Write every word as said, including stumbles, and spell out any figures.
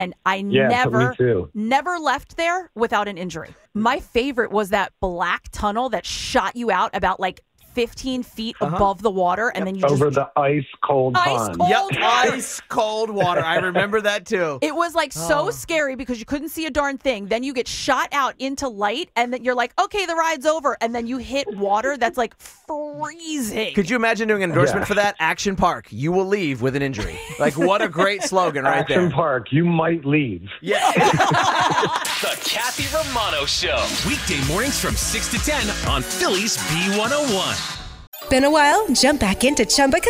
and I Yeah, never, me too. never left there without an injury. My favorite was that black tunnel that shot you out about like fifteen feet Uh-huh. above the water, and then you just Over the ice cold Ice pond. cold. Yep, water. ice cold water. I remember that too. It was like so Oh. scary because you couldn't see a darn thing. Then you get shot out into light, and then you're like, okay, the ride's over. And then you hit water that's like freezing. Could you imagine doing an endorsement Yeah. for that? Action Park, you will leave with an injury. Like, what a great slogan right Action there. Park, you might leave. Yeah. The Kathy Romano Show. Weekday mornings from six to ten on Philly's B one oh one. Been a while? Jump back into Chumba